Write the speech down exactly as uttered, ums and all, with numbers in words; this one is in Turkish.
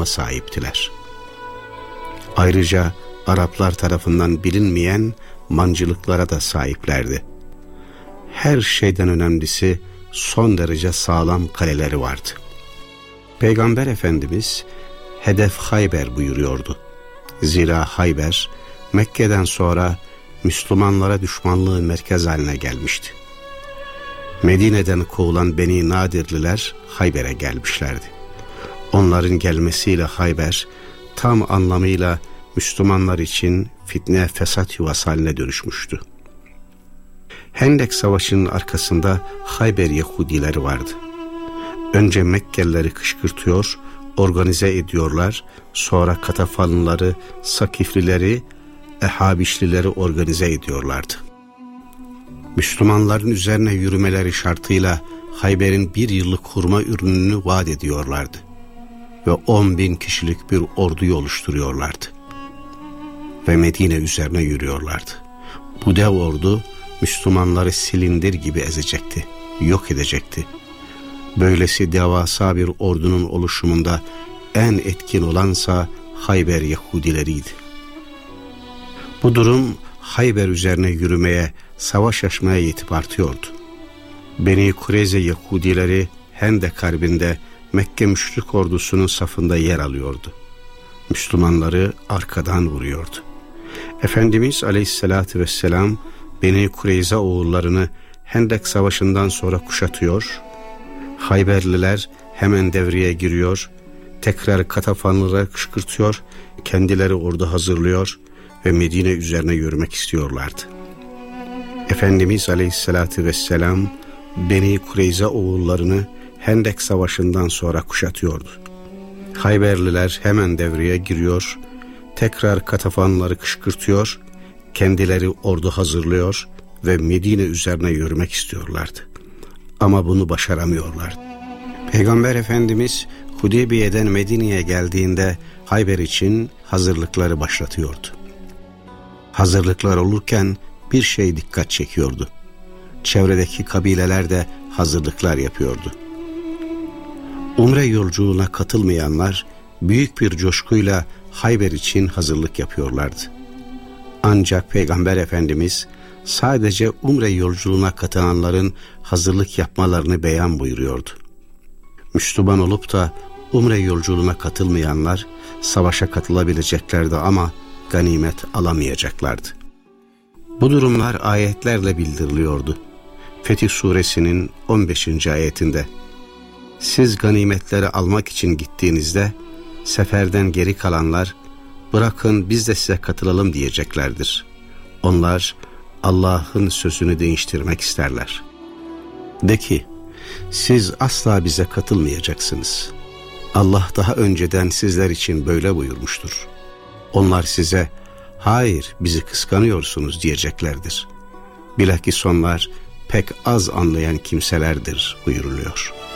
sahiptiler. Ayrıca Araplar tarafından bilinmeyen mancılıklara da sahiplerdi. Her şeyden önemlisi son derece sağlam kaleleri vardı. Peygamber Efendimiz hedef Hayber buyuruyordu. Zira Hayber Mekke'den sonra Müslümanlara düşmanlığı merkez haline gelmişti. Medine'den kovulan Beni Nadirliler Hayber'e gelmişlerdi. Onların gelmesiyle Hayber tam anlamıyla Müslümanlar için fitne fesat yuvası haline dönüşmüştü. Hendek Savaşı'nın arkasında Hayber Yahudileri vardı. Önce Mekkelileri kışkırtıyor, organize ediyorlar, sonra Katafanlıları, Sakiflileri, Ehabişlileri organize ediyorlardı. Müslümanların üzerine yürümeleri şartıyla Hayber'in bir yıllık hurma ürününü vaat ediyorlardı ve on bin kişilik bir orduyu oluşturuyorlardı ve Medine üzerine yürüyorlardı. Bu dev ordu Müslümanları silindir gibi ezecekti, yok edecekti. Böylesi devasa bir ordunun oluşumunda en etkin olansa Hayber Yahudileriydi. Bu durum Hayber üzerine yürümeye, savaş açmaya yetip artıyordu. Beni Kureyze Yahudileri Hendek Harbi'nde Mekke müşrik ordusunun safında yer alıyordu. Müslümanları arkadan vuruyordu. Efendimiz Aleyhisselatü Vesselam Beni Kureyze oğullarını Hendek Savaşı'ndan sonra kuşatıyor, Hayberliler hemen devreye giriyor, tekrar Katafanlılara kışkırtıyor, kendileri ordu hazırlıyor ve Medine üzerine yürümek istiyorlardı. Efendimiz Aleyhisselatü Vesselam Beni Kureyze oğullarını Hendek Savaşı'ndan sonra kuşatıyordu. Hayberliler hemen devreye giriyor, tekrar Katafanlıları kışkırtıyor, kendileri ordu hazırlıyor ve Medine üzerine yürümek istiyorlardı. Ama bunu başaramıyorlardı. Peygamber Efendimiz Hudeybiye'den Medine'ye geldiğinde Hayber için hazırlıkları başlatıyordu. Hazırlıklar olurken bir şey dikkat çekiyordu. Çevredeki kabileler de hazırlıklar yapıyordu. Umre yolculuğuna katılmayanlar büyük bir coşkuyla Hayber için hazırlık yapıyorlardı. Ancak Peygamber Efendimiz sadece Umre yolculuğuna katılanların hazırlık yapmalarını beyan buyuruyordu. Müslüman olup da Umre yolculuğuna katılmayanlar savaşa katılabileceklerdi ama ganimet alamayacaklardı. Bu durumlar ayetlerle bildiriliyordu. Fetih Suresinin on beşinci ayetinde siz ganimetleri almak için gittiğinizde seferden geri kalanlar bırakın biz de size katılalım diyeceklerdir. Onlar Allah'ın sözünü değiştirmek isterler. De ki siz asla bize katılmayacaksınız. Allah daha önceden sizler için böyle buyurmuştur. Onlar size hayır bizi kıskanıyorsunuz diyeceklerdir. Bilakis onlar pek az anlayan kimselerdir buyuruluyor.